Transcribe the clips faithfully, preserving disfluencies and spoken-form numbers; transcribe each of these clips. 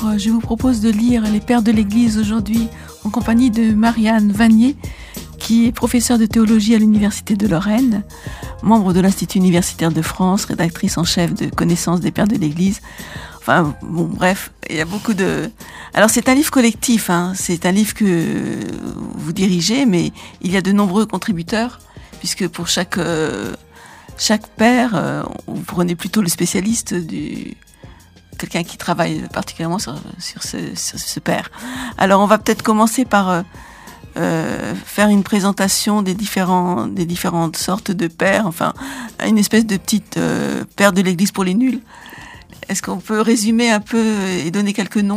Je vous propose de lire les Pères de l'Église aujourd'hui en compagnie de Marianne Vanier, qui est professeure de théologie à l'Université de Lorraine, membre de l'Institut universitaire de France, rédactrice en chef de Connaissance des Pères de l'Église. Enfin, bon, bref, il y a beaucoup de... Alors, c'est un livre collectif, hein. C'est un livre que vous dirigez, mais il y a de nombreux contributeurs, puisque pour chaque, euh, chaque père, euh, vous prenez plutôt le spécialiste du... quelqu'un qui travaille particulièrement sur, sur, ce, sur ce père. Alors, on va peut-être commencer par euh, euh, faire une présentation des, différents, des différentes sortes de pères, enfin, une espèce de petite euh, père de l'Église pour les nuls. Est-ce qu'on peut résumer un peu et donner quelques noms ?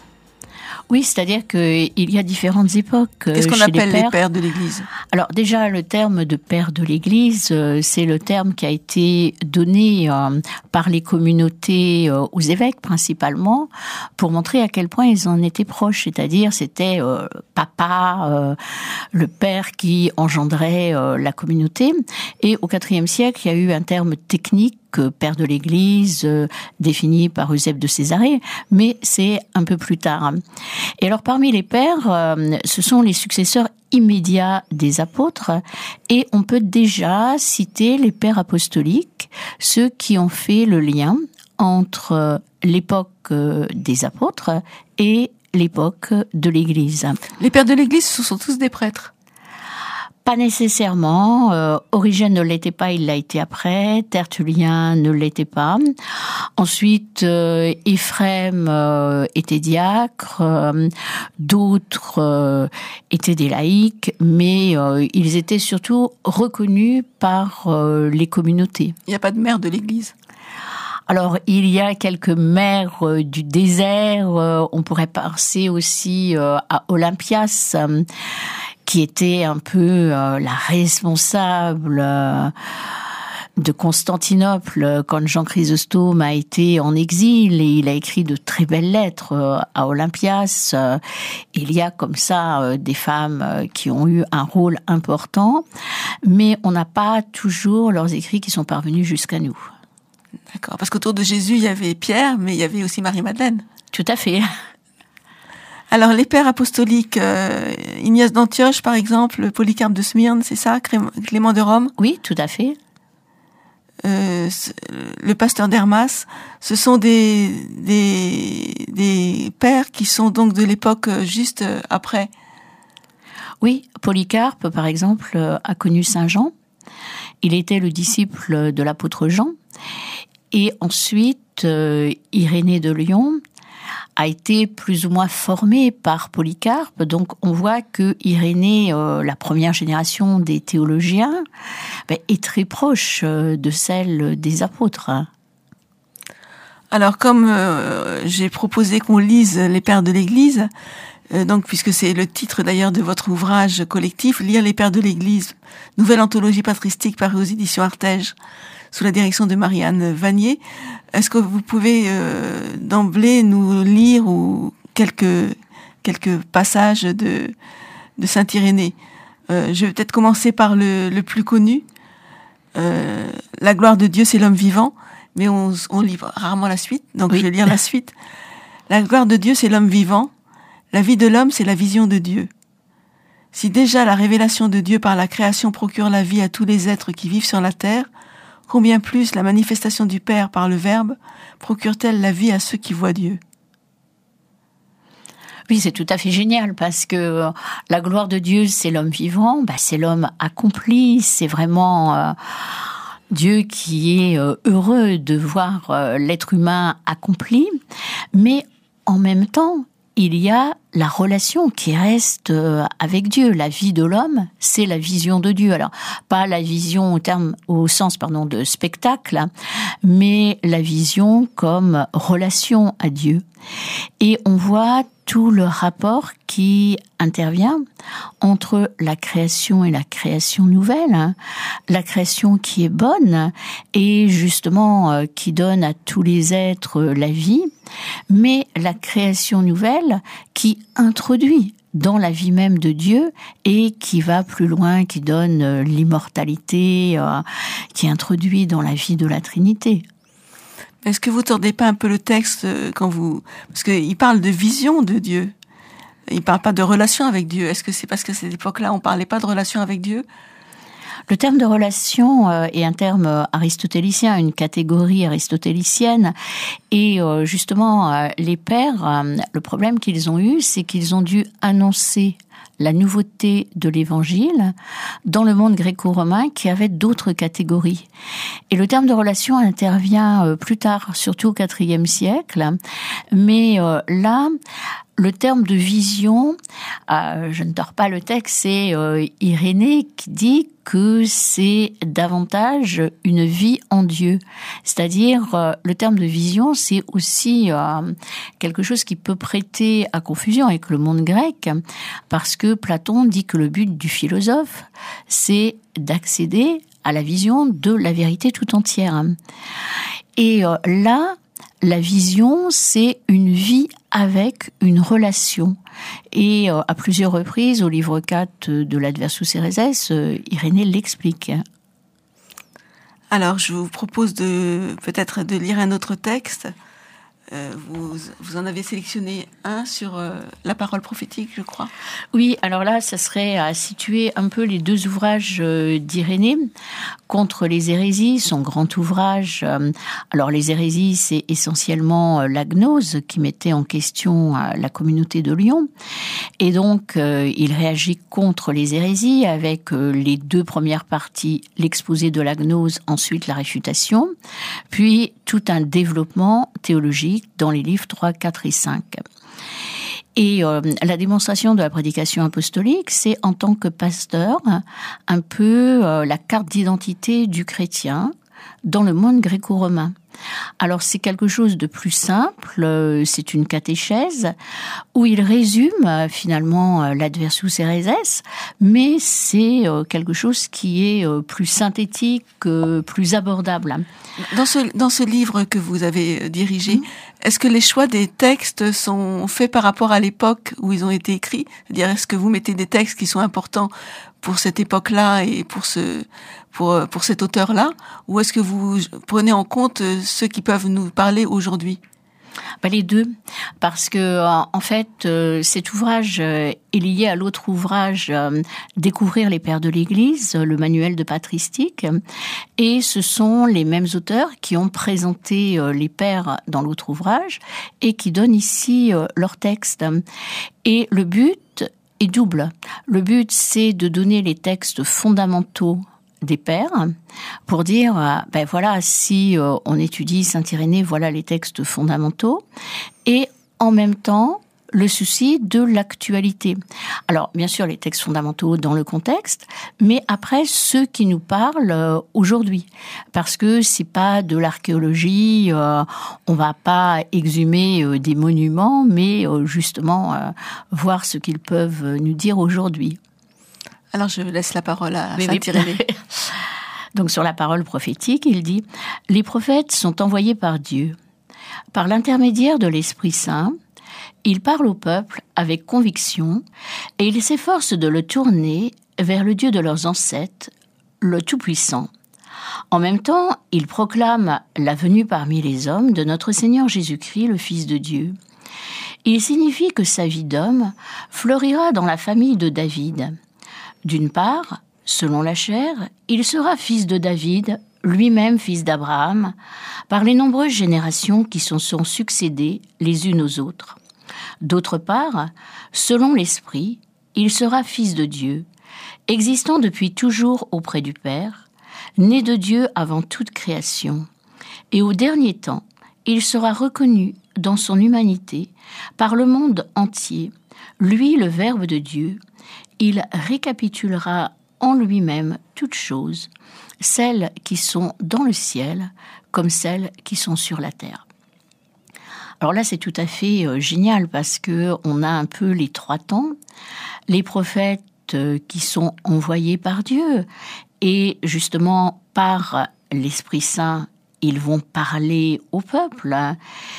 Oui, c'est-à-dire qu'il y a différentes époques. Qu'est-ce qu'on chez appelle les pères. les pères de l'Église ? Alors déjà, le terme de père de l'Église, euh, c'est le terme qui a été donné euh, par les communautés euh, aux évêques principalement, pour montrer à quel point ils en étaient proches. C'est-à-dire, c'était euh, papa, euh, le père qui engendrait euh, la communauté. Et au quatrième siècle, il y a eu un terme technique, père de l'Église, euh, défini par Eusèbe de Césarée, mais c'est un peu plus tard. Et alors, parmi les pères, euh, ce sont les successeurs immédiats des apôtres, et on peut déjà citer les pères apostoliques, ceux qui ont fait le lien entre l'époque des apôtres et l'époque de l'Église. Les pères de l'Église, ce sont tous des prêtres ? Pas nécessairement. Euh, Origène ne l'était pas, il l'a été après. Tertullien ne l'était pas. Ensuite, euh, Éphrem euh, était diacre. Euh, d'autres euh, étaient des laïcs, mais euh, ils étaient surtout reconnus par euh, les communautés. Il n'y a pas de mère de l'Église ? Alors, il y a quelques mères euh, du désert. Euh, on pourrait penser aussi euh, à Olympias, euh, qui était un peu euh, la responsable euh, de Constantinople quand Jean Chrysostome a été en exil, et il a écrit de très belles lettres euh, à Olympias. Euh, il y a comme ça euh, des femmes euh, qui ont eu un rôle important, mais on n'a pas toujours leurs écrits qui sont parvenus jusqu'à nous. D'accord, parce qu'autour de Jésus, il y avait Pierre, mais il y avait aussi Marie-Madeleine. Tout à fait. Alors, les pères apostoliques, euh, Ignace d'Antioche, par exemple, Polycarpe de Smyrne, c'est ça, Clément de Rome ? Oui, tout à fait. Euh, le pasteur d'Hermas, ce sont des, des, des pères qui sont donc de l'époque juste après. Oui, Polycarpe, par exemple, a connu Saint Jean. Il était le disciple de l'apôtre Jean. Et ensuite, euh, Irénée de Lyon a été plus ou moins formé par Polycarpe. Donc, on voit que Irénée, euh, la première génération des théologiens, ben, est très proche euh, de celle des apôtres. Alors, comme euh, j'ai proposé qu'on lise les pères de l'Église, euh, donc puisque c'est le titre d'ailleurs de votre ouvrage collectif, Lire les pères de l'Église, nouvelle anthologie patristique parue aux éditions Artege, sous la direction de Marianne Vanier. Est-ce que vous pouvez euh, d'emblée nous lire ou quelques quelques passages de de Saint Irénée ? euh, Je vais peut-être commencer par le, le plus connu. Euh, la gloire de Dieu, c'est l'homme vivant, mais on, on lit rarement la suite, donc oui. Je vais lire la suite. La gloire de Dieu, c'est l'homme vivant. La vie de l'homme, c'est la vision de Dieu. Si déjà la révélation de Dieu par la création procure la vie à tous les êtres qui vivent sur la terre, combien plus la manifestation du Père par le Verbe procure-t-elle la vie à ceux qui voient Dieu ? Oui, c'est tout à fait génial, parce que la gloire de Dieu, c'est l'homme vivant, bah, c'est l'homme accompli, c'est vraiment euh, Dieu qui est euh, heureux de voir euh, l'être humain accompli, mais en même temps, il y a la relation qui reste avec Dieu. La vie de l'homme, c'est la vision de Dieu. Alors, pas la vision au terme, au sens, pardon, de spectacle, mais la vision comme relation à Dieu. Et on voit tout le rapport qui intervient entre la création et la création nouvelle, la création qui est bonne et justement qui donne à tous les êtres la vie, mais la création nouvelle qui introduit dans la vie même de Dieu et qui va plus loin, qui donne l'immortalité, qui introduit dans la vie de la Trinité. Est-ce que vous tordez pas un peu le texte quand vous... Parce qu'il parle de vision de Dieu. Il parle pas de relation avec Dieu. Est-ce que c'est parce qu'à cette époque-là, on parlait pas de relation avec Dieu ? Le terme de relation euh, est un terme aristotélicien, une catégorie aristotélicienne. Et euh, justement, euh, les pères, euh, le problème qu'ils ont eu, c'est qu'ils ont dû annoncer la nouveauté de l'Évangile dans le monde gréco-romain qui avait d'autres catégories. Et le terme de relation intervient euh, plus tard, surtout au quatrième siècle. Mais euh, là, le terme de vision, euh, je ne dors pas le texte, c'est euh, Irénée qui dit que c'est davantage une vie en Dieu. C'est-à-dire, euh, le terme de vision, c'est aussi euh, quelque chose qui peut prêter à confusion avec le monde grec, parce que Platon dit que le but du philosophe, c'est d'accéder à la vision de la vérité tout entière. Et euh, là, la vision, c'est une vie avec une relation. Et euh, à plusieurs reprises, au livre quatre de l'Adversus Héréses, euh, Irénée l'explique. Alors, je vous propose de peut-être de lire un autre texte. Euh, vous, vous en avez sélectionné un sur euh, la parole prophétique, je crois. Oui, alors là, ça serait à situer un peu les deux ouvrages euh, d'Irénée. Contre les hérésies, son grand ouvrage. Euh, alors les hérésies, c'est essentiellement euh, la gnose qui mettait en question euh, la communauté de Lyon. Et donc, euh, il réagit contre les hérésies avec euh, les deux premières parties, l'exposé de la gnose, ensuite la réfutation, puis tout un développement théologique dans les livres trois, quatre et cinq. Et euh, la démonstration de la prédication apostolique, c'est en tant que pasteur, un peu euh, la carte d'identité du chrétien dans le monde gréco-romain. Alors c'est quelque chose de plus simple, euh, c'est une catéchèse où il résume euh, finalement euh, l'Adversus Héréses, mais c'est euh, quelque chose qui est euh, plus synthétique, euh, plus abordable. Dans ce, dans ce livre que vous avez dirigé, mmh. est-ce que les choix des textes sont faits par rapport à l'époque où ils ont été écrits ? C'est-à-dire, est-ce que vous mettez des textes qui sont importants pour cette époque-là et pour ce, pour, pour cet auteur-là, ou est-ce que vous prenez en compte ceux qui peuvent nous parler aujourd'hui ? Ben les deux, parce que en fait, euh, cet ouvrage euh, est lié à l'autre ouvrage euh, Découvrir les pères de l'Église, le manuel de patristique, et ce sont les mêmes auteurs qui ont présenté euh, les pères dans l'autre ouvrage et qui donnent ici euh, leur texte. Et le but est double. Le but, c'est de donner les textes fondamentaux des pères, pour dire, ben voilà, si euh, on étudie Saint-Irénée, voilà les textes fondamentaux, et en même temps, le souci de l'actualité. Alors, bien sûr, les textes fondamentaux dans le contexte, mais après, ceux qui nous parlent euh, aujourd'hui. Parce que c'est pas de l'archéologie, euh, on va pas exhumer euh, des monuments, mais euh, justement, euh, voir ce qu'ils peuvent nous dire aujourd'hui. Alors, je laisse la parole à oui, Saint-Irénée. Oui. Donc, sur la parole prophétique, il dit « Les prophètes sont envoyés par Dieu. Par l'intermédiaire de l'Esprit Saint, ils parlent au peuple avec conviction et ils s'efforcent de le tourner vers le Dieu de leurs ancêtres, le Tout-Puissant. En même temps, ils proclament la venue parmi les hommes de notre Seigneur Jésus-Christ, le Fils de Dieu. Il signifie que sa vie d'homme fleurira dans la famille de David. D'une part, selon la chair, il sera fils de David, lui-même fils d'Abraham, par les nombreuses générations qui se sont succédées les unes aux autres. D'autre part, selon l'esprit, il sera fils de Dieu, existant depuis toujours auprès du Père, né de Dieu avant toute création. Et au dernier temps, il sera reconnu dans son humanité par le monde entier, lui le Verbe de Dieu. Il récapitulera en lui-même toutes choses, celles qui sont dans le ciel comme celles qui sont sur la terre. Alors là, c'est tout à fait euh, génial parce que on a un peu les trois temps, les prophètes euh, qui sont envoyés par Dieu et justement par l'Esprit Saint, ils vont parler au peuple hein,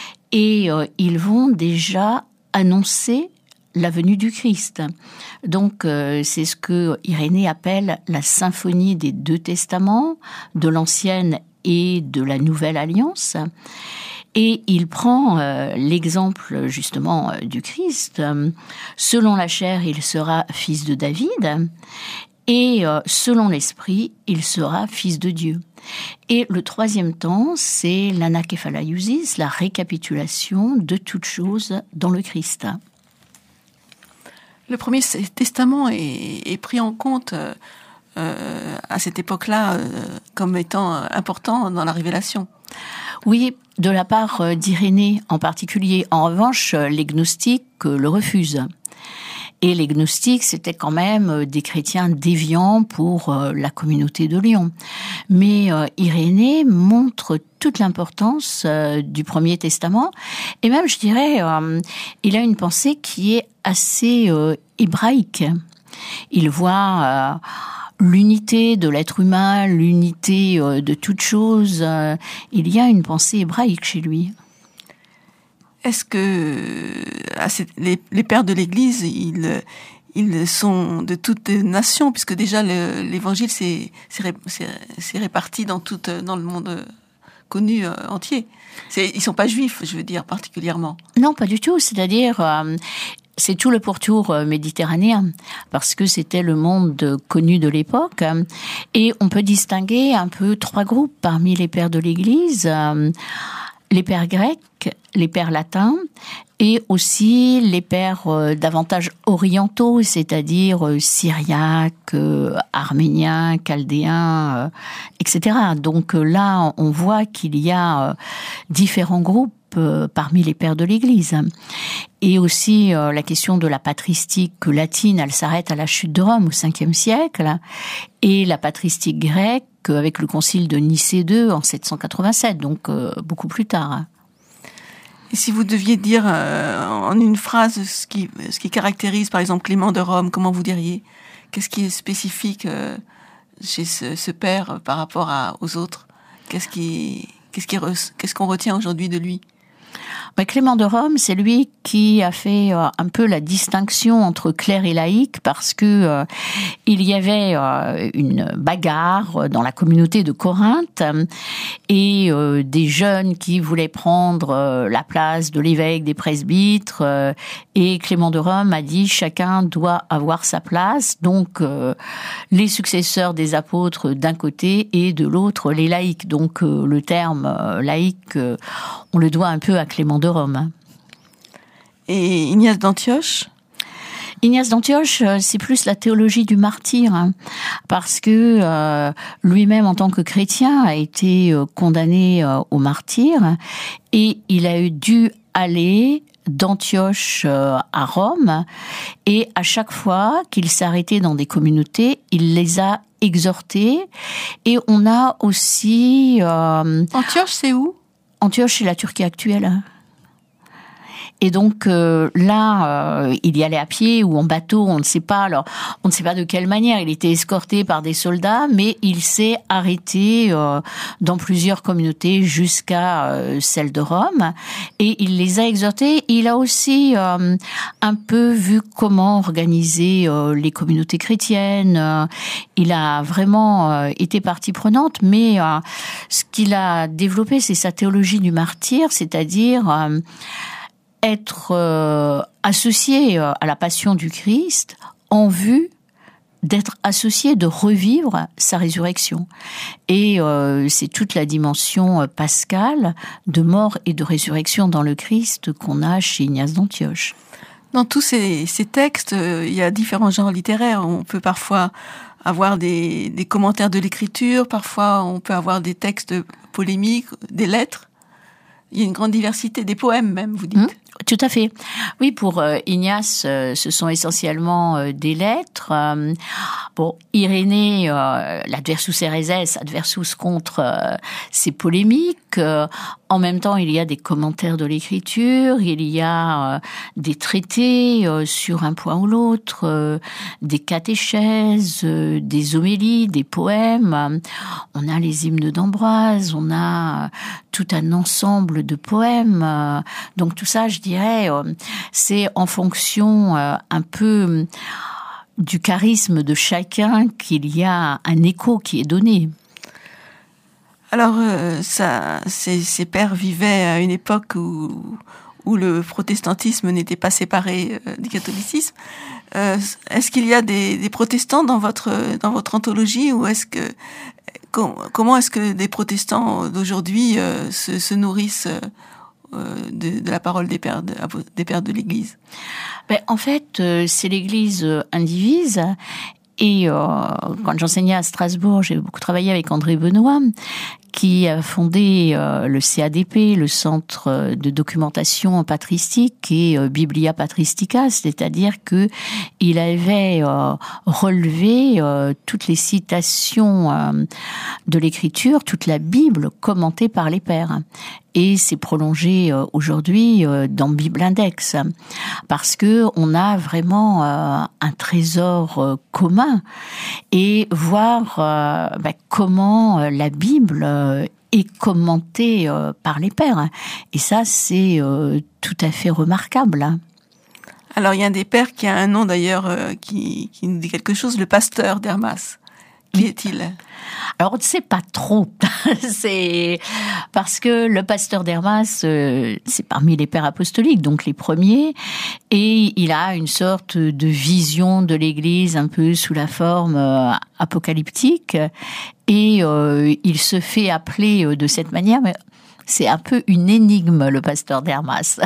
et euh, ils vont déjà annoncer la venue du Christ. Donc, euh, c'est ce que Irénée appelle la symphonie des deux testaments, de l'Ancienne et de la Nouvelle Alliance. Et il prend euh, l'exemple justement euh, du Christ. Euh, selon la chair, il sera fils de David, et euh, selon l'esprit, il sera fils de Dieu. Et le troisième temps, c'est l'anakephalaiousis, la récapitulation de toutes choses dans le Christ. Le Premier Testament est, est pris en compte euh, euh, à cette époque-là euh, comme étant important dans la révélation. Oui, de la part d'Irénée en particulier. En revanche, les gnostiques le refusent. Et les gnostiques, c'était quand même des chrétiens déviants pour la communauté de Lyon. Mais euh, Irénée montre toute l'importance euh, du Premier Testament. Et même, je dirais, euh, il a une pensée qui est assez euh, hébraïque. Il voit euh, l'unité de l'être humain, l'unité euh, de toute chose. Euh, il y a une pensée hébraïque chez lui. Est-ce que à cette, les, les pères de l'Église, ils, ils sont de toutes nations, puisque déjà le, l'Évangile c'est, c'est, c'est réparti dans tout dans le monde connu euh, entier. C'est, ils sont pas juifs, je veux dire particulièrement. Non, pas du tout. C'est-à-dire, euh, c'est tout le pourtour euh, méditerranéen, parce que c'était le monde connu de l'époque. Et on peut distinguer un peu trois groupes parmi les pères de l'Église. Euh, les pères grecs, les pères latins et aussi les pères euh, davantage orientaux, c'est-à-dire euh, syriaques, euh, arméniens, chaldéens, euh, et cetera. Donc euh, là, on voit qu'il y a euh, différents groupes euh, parmi les pères de l'Église. Et aussi euh, la question de la patristique latine, elle s'arrête à la chute de Rome au cinquième siècle, et la patristique grecque avec le concile de Nicée deux en sept cent quatre-vingt-sept, donc euh, beaucoup plus tard. Et si vous deviez dire euh, en une phrase ce qui, ce qui caractérise par exemple Clément de Rome, comment vous diriez ? Qu'est-ce qui est spécifique euh, chez ce, ce père par rapport à, aux autres ? Qu'est-ce, qui, qu'est-ce, qui, qu'est-ce qu'on retient aujourd'hui de lui ? Mais Clément de Rome, c'est lui qui a fait euh, un peu la distinction entre clerc et laïc, parce que euh, il y avait euh, une bagarre dans la communauté de Corinthe et euh, des jeunes qui voulaient prendre euh, la place de l'évêque, des presbytres, euh, et Clément de Rome a dit chacun doit avoir sa place, donc euh, les successeurs des apôtres d'un côté et de l'autre les laïcs. Donc euh, le terme euh, laïc, euh, on le doit un peu à Clément de Rome. Et Ignace d'Antioche ? Ignace d'Antioche, c'est plus la théologie du martyr, hein, parce que euh, lui-même, en tant que chrétien, a été euh, condamné euh, au martyr, et il a dû aller d'Antioche euh, à Rome, et à chaque fois qu'il s'arrêtait dans des communautés, il les a exhortés, et on a aussi... Euh, Antioche, c'est où ? Antioche, c'est la Turquie actuelle. Et donc euh, là, euh, il y allait à pied ou en bateau, on ne sait pas. Alors, on ne sait pas de quelle manière. Il était escorté par des soldats, mais il s'est arrêté euh, dans plusieurs communautés jusqu'à euh, celle de Rome, et il les a exhortés. Il a aussi euh, un peu vu comment organiser euh, les communautés chrétiennes. Euh, il a vraiment euh, été partie prenante, mais euh, ce qu'il a développé, c'est sa théologie du martyr, c'est-à-dire euh, être euh, associé à la passion du Christ en vue d'être associé, de revivre sa résurrection. Et euh, c'est toute la dimension pascale de mort et de résurrection dans le Christ qu'on a chez Ignace d'Antioche. Dans tous ces, ces textes, euh, il y a différents genres littéraires. On peut parfois avoir des, des commentaires de l'écriture, parfois on peut avoir des textes polémiques, des lettres. Il y a une grande diversité, des poèmes même, vous dites. Mmh. Tout à fait. Oui, pour euh, Ignace, euh, ce sont essentiellement euh, des lettres. Euh, bon, Irénée, euh, l'adversus héréses, adversus contre euh, ces polémiques. Euh, en même temps, il y a des commentaires de l'écriture, il y a euh, des traités euh, sur un point ou l'autre, euh, des catéchèses, euh, des homélies, des poèmes. On a les hymnes d'Ambroise, on a euh, tout un ensemble de poèmes. Euh, donc tout ça, je dirais, euh, c'est en fonction euh, un peu euh, du charisme de chacun qu'il y a un écho qui est donné. Alors, euh, ça, ces, ces pères vivaient à une époque où, où le protestantisme n'était pas séparé euh, du catholicisme. Euh, est-ce qu'il y a des, des protestants dans votre dans votre anthologie, ou est-ce que com, comment est-ce que des protestants d'aujourd'hui euh, se, se nourrissent euh, de, de la parole des pères de, des pères de l'Église? Ben, en fait, euh, c'est l'Église indivise. Et euh, quand j'enseignais à Strasbourg, j'ai beaucoup travaillé avec André Benoît, qui a fondé euh, le C A D P, le Centre de documentation patristique, et euh, Biblia Patristica, c'est-à-dire que il avait euh, relevé euh, toutes les citations euh, de l'Écriture, toute la Bible commentée par les pères. Et c'est prolongé euh, aujourd'hui euh, dans Bible Index, parce que on a vraiment euh, un trésor euh, commun, et voir euh, bah, comment euh, la Bible euh, est commentée euh, par les pères. Et ça, c'est euh, tout à fait remarquable. Alors, il y a un des pères qui a un nom d'ailleurs euh, qui, qui nous dit quelque chose, le pasteur d'Hermas. Qui est-il? Alors, on ne sait pas trop. C'est parce que le pasteur d'Hermas, euh, c'est parmi les pères apostoliques, donc les premiers, et il a une sorte de vision de l'Église un peu sous la forme euh, apocalyptique, et euh, il se fait appeler euh, de cette manière, mais c'est un peu une énigme, le pasteur d'Hermas.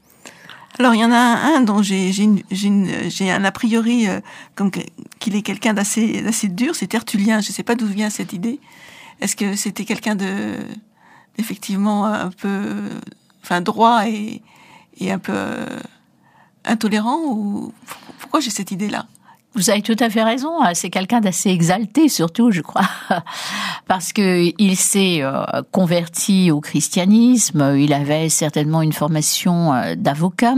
Alors, il y en a un, un dont j'ai, j'ai, une, j'ai, une, j'ai un a priori euh, comme que, qu'il est quelqu'un d'assez, d'assez dur, c'est Tertullien. Je ne sais pas d'où vient cette idée. Est-ce que c'était quelqu'un de, effectivement, un peu, enfin, droit et, et un peu euh, intolérant, ou pourquoi j'ai cette idée-là? Vous avez tout à fait raison. C'est quelqu'un d'assez exalté, surtout, je crois, parce que il s'est converti au christianisme. Il avait certainement une formation d'avocat,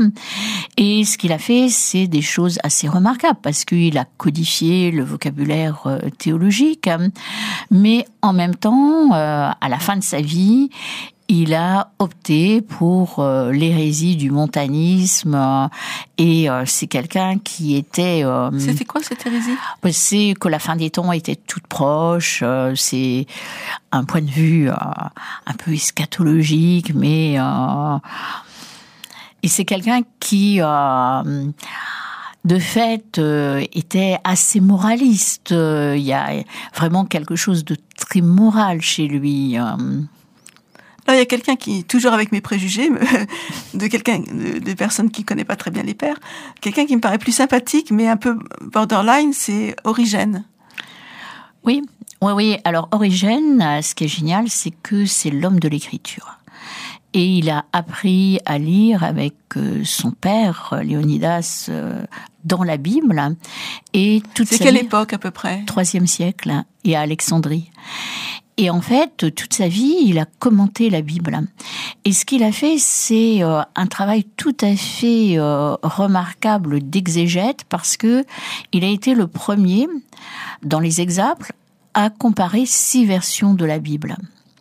et ce qu'il a fait, c'est des choses assez remarquables, parce qu'il a codifié le vocabulaire théologique, mais en même temps, à la fin de sa vie, il a opté pour euh, l'hérésie du montanisme, euh, et euh, c'est quelqu'un qui était... Euh, C'était quoi cette hérésie? C'est que la fin des temps était toute proche, euh, c'est un point de vue euh, un peu eschatologique, mais... Euh, et c'est quelqu'un qui... Euh, de fait, euh, était assez moraliste. Euh, il y a vraiment quelque chose de très moral chez lui. Euh, Là, il y a quelqu'un qui, toujours avec mes préjugés, de quelqu'un, de, de personnes qui connaît pas très bien les pères, quelqu'un qui me paraît plus sympathique, mais un peu borderline, c'est Origène. Oui, oui, oui. Alors, Origène, ce qui est génial, c'est que c'est l'homme de l'écriture. Et il a appris à lire avec son père, Léonidas, dans la Bible. Et toute c'est sa quelle vie, époque, à peu près? Troisième siècle, et à Alexandrie. Et en fait, toute sa vie, il a commenté la Bible. Et ce qu'il a fait, c'est euh, un travail tout à fait euh, remarquable d'exégète, parce que il a été le premier, dans les exaples, à comparer six versions de la Bible.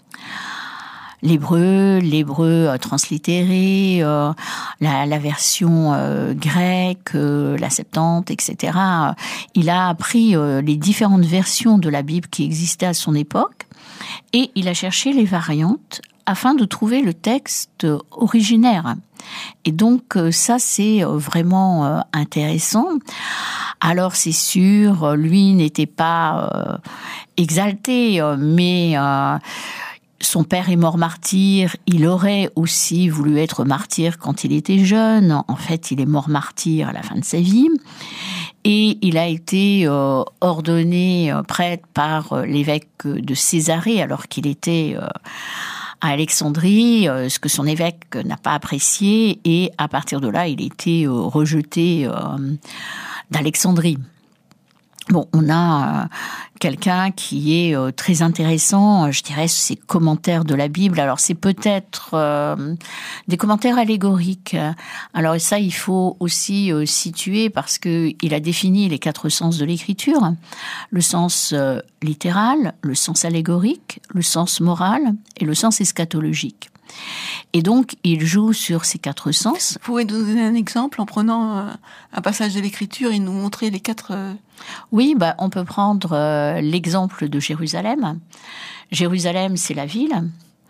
L'hébreu, l'hébreu euh, translittéré, euh, la, la version euh, grecque, euh, la Septante, et cetera. Il a appris euh, les différentes versions de la Bible qui existaient à son époque, et il a cherché les variantes afin de trouver le texte originaire. Et donc ça, c'est vraiment intéressant. Alors c'est sûr, lui n'était pas euh, exalté, mais euh, son père est mort martyr. Il aurait aussi voulu être martyr quand il était jeune. En fait, il est mort martyr à la fin de sa vie. Et il a été euh, ordonné euh, prêtre par euh, l'évêque de Césarée, alors qu'il était euh, à Alexandrie, euh, ce que son évêque n'a pas apprécié. Et à partir de là, il a été euh, rejeté euh, d'Alexandrie. Bon, on a euh, quelqu'un qui est euh, très intéressant, je dirais, ses commentaires de la Bible. Alors, c'est peut-être euh, des commentaires allégoriques. Alors, ça, il faut aussi euh, situer, parce que il a défini les quatre sens de l'écriture. Le sens euh, littéral, le sens allégorique, le sens moral et le sens eschatologique. Et donc, il joue sur ces quatre sens. Vous pouvez nous donner un exemple en prenant euh, un passage de l'écriture et nous montrer les quatre... Euh... Oui, bah, on peut prendre euh, l'exemple de Jérusalem. Jérusalem, c'est la ville.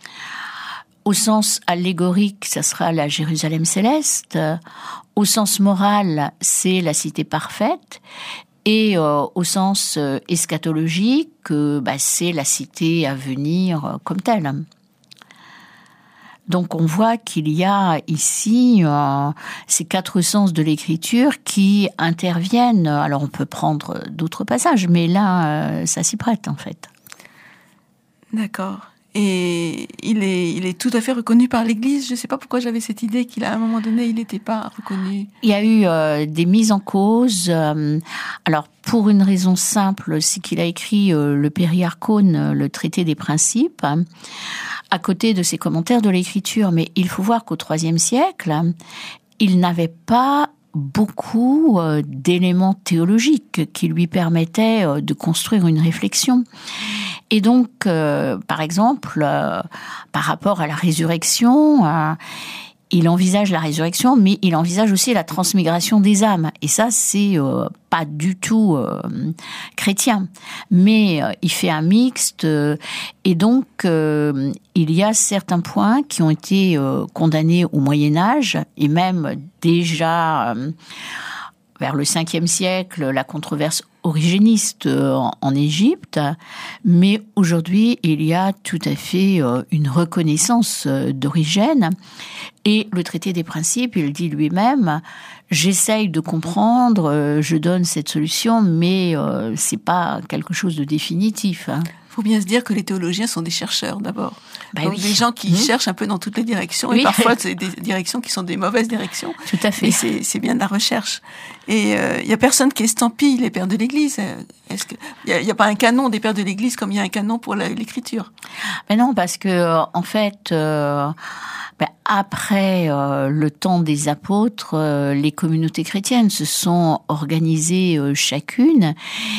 Au sens allégorique, ça sera la Jérusalem céleste. Au sens moral, c'est la cité parfaite. Et euh, au sens euh, eschatologique, euh, bah, c'est la cité à venir euh, comme telle. Donc on voit qu'il y a ici euh, ces quatre sens de l'écriture qui interviennent. Alors on peut prendre d'autres passages, mais là, euh, ça s'y prête en fait. D'accord. Et il est, il est tout à fait reconnu par l'Église. Je ne sais pas pourquoi j'avais cette idée qu'à un moment donné, il n'était pas reconnu. Il y a eu euh, des mises en cause. Euh, alors, pour une raison simple, c'est qu'il a écrit euh, le Périarchone, le traité des principes, hein, à côté de ses commentaires de l'Écriture. Mais il faut voir qu'au troisième siècle, il n'avait pas beaucoup euh, d'éléments théologiques qui lui permettaient euh, de construire une réflexion. Et donc, euh, par exemple, euh, par rapport à la résurrection, euh, il envisage la résurrection, mais il envisage aussi la transmigration des âmes. Et ça, c'est euh, pas du tout euh, chrétien. Mais euh, il fait un mixte. Euh, et donc, euh, il y a certains points qui ont été euh, condamnés au Moyen-Âge, et même déjà... Euh, vers le cinquième siècle, la controverse origéniste en Égypte, mais aujourd'hui, il y a tout à fait une reconnaissance d'origine. Et le traité des principes, il dit lui-même, j'essaye de comprendre, je donne cette solution, mais c'est pas quelque chose de définitif. Il faut bien se dire que les théologiens sont des chercheurs d'abord. Bah Donc oui. des gens qui mmh. cherchent un peu dans toutes les directions, oui. Et parfois c'est des directions qui sont des mauvaises directions. Tout à fait. Et c'est, c'est bien de la recherche. Et il euh, y a personne qui estampille les pères de l'Église. Est-ce que il y a, y a pas un canon des pères de l'Église comme il y a un canon pour la, l'écriture? Ben non, parce que en fait. Euh... Ben, après euh, le temps des apôtres, euh, les communautés chrétiennes se sont organisées euh, chacune,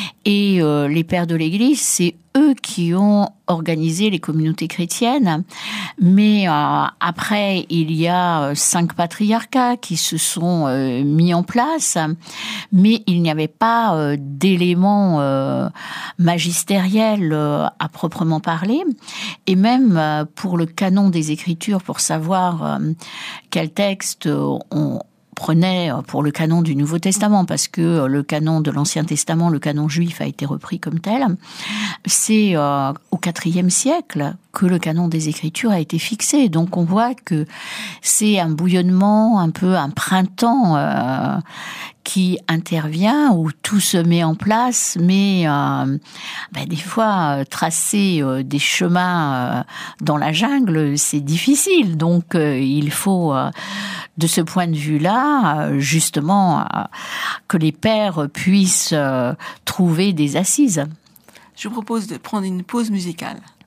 et euh, les pères de l'Église, c'est eux qui ont organisé les communautés chrétiennes. Mais euh, après, il y a euh, cinq patriarcats qui se sont euh, mis en place, mais il n'y avait pas euh, d'éléments euh, magistériels euh, à proprement parler. Et même euh, pour le canon des Écritures, pour savoir euh, quel texte euh, on prenait pour le canon du Nouveau Testament, parce que le canon de l'Ancien Testament, le canon juif, a été repris comme tel. C'est euh, au quatrième siècle que le canon des Écritures a été fixé. Donc on voit que c'est un bouillonnement, un peu un printemps euh, qui intervient, où tout se met en place, mais euh, ben des fois, euh, tracer euh, des chemins euh, dans la jungle, c'est difficile. Donc euh, il faut, euh, de ce point de vue-là, euh, justement, euh, que les pères puissent euh, trouver des assises. Je vous propose de prendre une pause musicale.